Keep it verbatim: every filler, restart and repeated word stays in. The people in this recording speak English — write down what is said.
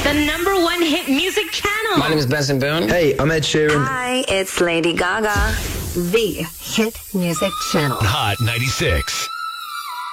the number one hit music channel. My name is Benson Boone. Hey, I'm Ed Sheeran. Hi, it's Lady Gaga. The Hit Music Channel. Hot ninety-six.